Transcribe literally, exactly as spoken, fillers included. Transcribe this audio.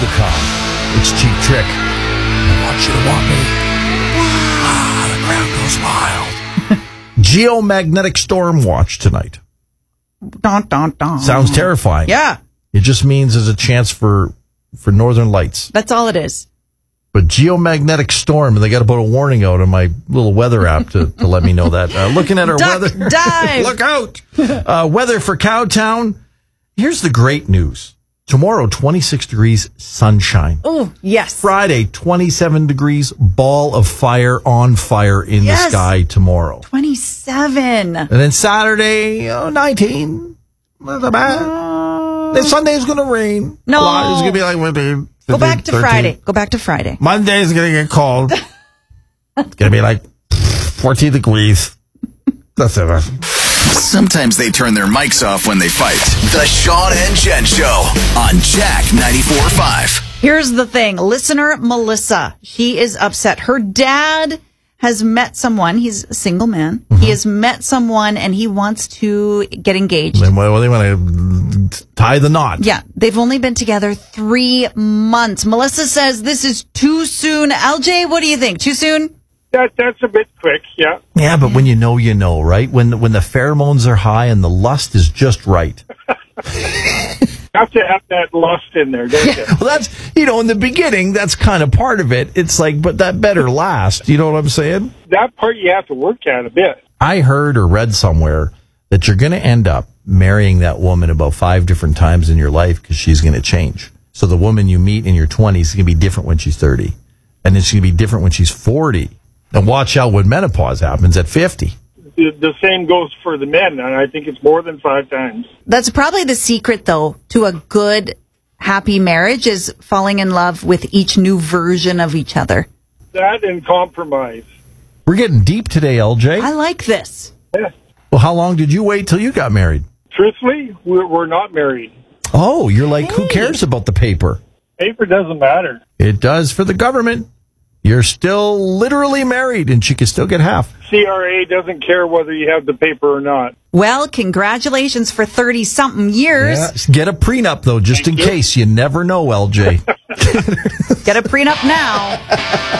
com. It's Cheap Trick. I want you to want me. Ah, the crowd goes wild. Geomagnetic storm watch tonight. Dun, dun, dun. Sounds terrifying. Yeah. It just means there's a chance for, for northern lights. That's all it is. But geomagnetic storm, and they got to put a warning out on my little weather app to, to let me know that. Uh, looking at our Duck, weather. dive. Look out. Uh, weather for Cowtown. Here's the great news. Tomorrow, twenty-six degrees, sunshine. Oh, yes. Friday, twenty-seven degrees, ball of fire on fire in Yes. the sky tomorrow. twenty-seven. And then Saturday, oh, nineteen. Not that bad. Uh, Then Sunday's going to rain. No. A lot. It's going to be like fifteen, Go back to thirteen. Friday. Go back to Friday. Monday's going to get cold. It's going to be like fourteen degrees. That's it. Sometimes they turn their mics off when they fight. The Sean and Jen Show on Jack ninety-four point five. Here's the thing. Listener Melissa, she is upset. Her dad has met someone. He's a single man. Mm-hmm. He has met someone and he wants to get engaged. Then well, they want to tie the knot. Yeah, they've only been together three months. Melissa says this is too soon. L J, what do you think? Too soon? That that's a bit quick, yeah. Yeah, but when you know, you know, right? When when the pheromones are high and the lust is just right. Have to have that lust in there, don't you? Well, that's, you know, in the beginning, that's kind of part of it. It's like, but that better last. You know what I'm saying? That part you have to work at a bit. I heard or read somewhere that you're going to end up marrying that woman about five different times in your life because she's going to change. So the woman you meet in your twenties is going to be different when she's thirty. And then she's going to be different when she's forty. And watch out when menopause happens at fifty. The, the same goes for the men, and I think it's more than five times. That's probably the secret, though, to a good, happy marriage is falling in love with each new version of each other. That and compromise. We're getting deep today, L J. I like this. Yeah. Well, how long did you wait till you got married? Truthfully, we're, we're not married. Oh, you're like, Hey. who cares about the paper? Paper doesn't matter. It does for the government. You're still literally married, and she can still get half. C R A doesn't care whether you have the paper or not. Well, congratulations for thirty-something years. Yeah. Get a prenup, though, just Thank in you. case. You never know, L J. Get a prenup now.